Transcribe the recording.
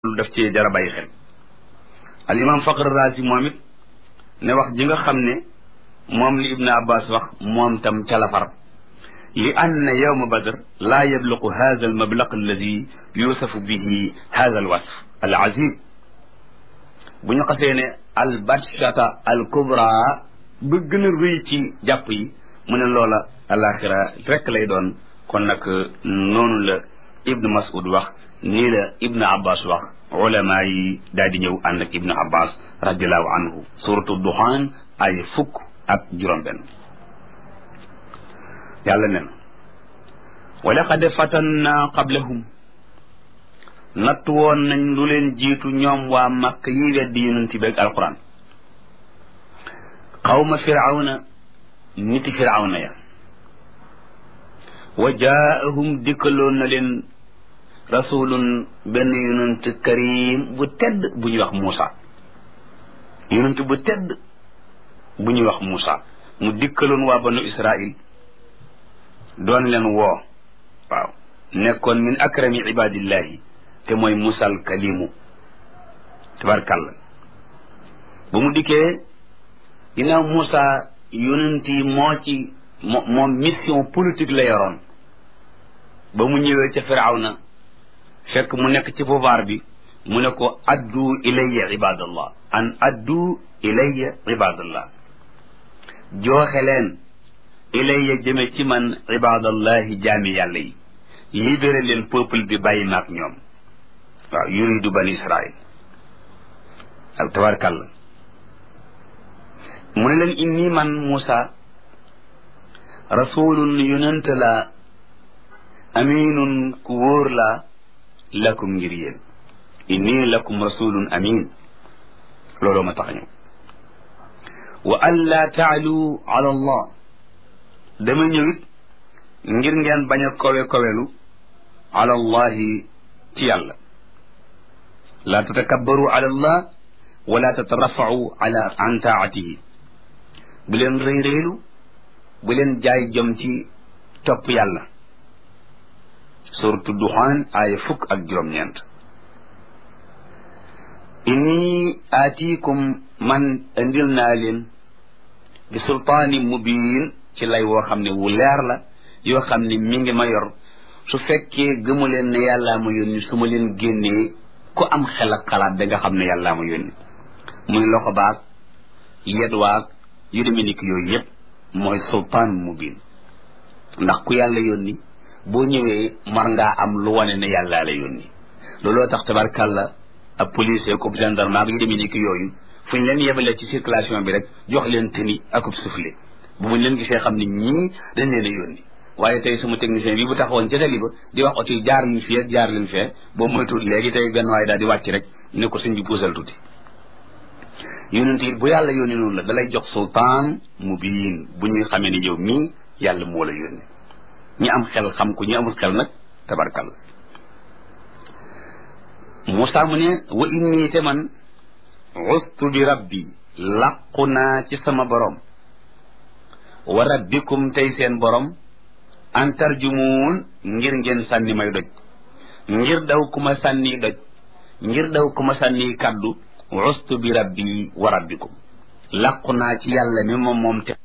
lu def ci jara bàyyi xel al imam Faqr Razi moom it ne wax ji nga xam ne moom li Ibn Abbas wax moom tam ca la far li anna yawma badr laa yabluqu hada al mablaq alladi yusafu bihi hada al wasf al azim bu ñu xasee ne al batshata al kubra ba gën a rëy ci jàpp yi mu ne loola alaxira rek lay doon kon nag noonu la Ibn Mas'ud wax nii la Ibn Abbas wax ulama yi daal di ñëw ànd ak Ibn Abbas radiallahu anhu suratu duxaan ay fukk ak juróom-benn yàlla ne na wa laqad fatanna qablahum natt woon nañ lu leen jiitu ñoom waa Makk yi weddi yonent bi ak alquran qawma firawna niti firawna ya wa jaahum dikkaloon na leen rasulun benn yonent karim bu tedd bu ñuy wax Muusa yonent bu tedd bu ñuy wax Muusa mu dikkaloon waa banu Israil doon leen woo waaw nekkoon min akrami ibadillahi te mooy Muusa al kalimu tabarkàlla bu mu dikkee ginnaaw Muusa yonent yi moom mission politique la yoroon ba mu ñëwee ca Firawna fekk mu nekk ci pouvoir bi mu ne ko addu ilayya ibadallah an addu ilayya ibadallah jooxe leen ilayya jëme ci man ibadallahi jaami yàlla yi libéré leen peuple bi bàyyi maak ñoom waaw yuridu bani israil ak tabarkàlla mu ne leen inni man Muusa rasulun yonent la aminun ku wóor la lakum ngir yéen inni lakum rasulun amin looloo ma tax ñëw wa an laa taalu ala allah dama ñëwit ngir ngeen bañ a kowelu ala allahi ci yàlla laa tatakabbaru ala allah wala tatarafau an taatihi bu leen réyréelu bu leen jaay jom ci topp yàlla suratu duxaan aaya fukk ak juróom-ñeent inni aatikum man indil naa leen bi sultaani mubiin ci lay woo xam ne wu leer la yoo xam ne mi ngi ma yor su fekkee gëmu leen ne yàllaa ma yónni su ma leen génnee ku am xel ak xalaat da nga xam ne yàllaa ma yónni muy loxo baag yet waag yu demee ni ki yooyu yëpp mooy sultaan mubiin ndax ku yàlla yónni boo ñëwee mar ngaa am lu wane ne yàllaa la yónni looloo tax tabarkàlla ab policier ko gendarme ak yu demee ni ki yooyu fu ñu leen yebalee ci circulation bi rek jox leen tenue akub soufflet bu muñ leen gisee xam ne ñii dañ leen a yónni waaye tey sama technicien bi bu taxawoon ca tali ba di wax oto yi jaar leen fii ak jaar leen fee boobu mooy tuuti léegi tey benn waaye daal di wàcc rek ne ko suñ bi puusal tuuti yonent yi bu yàlla yónni noonu la dalay jox sultaan mubiin bu ñuy xamee ne yow mii yàlla moo la yónni ñi am xel xam ko ñi amul xel nag tabarkalla Muusaa mu ne wa inni te man ustu bi rabbi làqu naa ci sama borom wa rabbikum tey seen borom an tarjumuun ngir ngeen sànni may doj ngir daw ku ma sànni doj ngir daw ku ma sànni kaddu ustu bi rabbi wa rabbikum làqu naa ci yàlla mi moom te